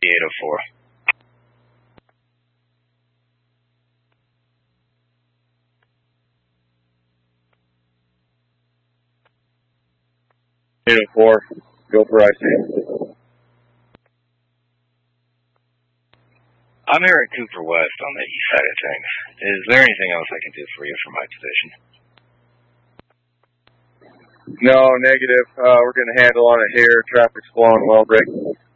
804. Go for IC. I'm here at Cooper West on the east side of things. Is there anything else I can do for you from my position? No, negative. We're going to handle on it here. Traffic's flowing well, Rick.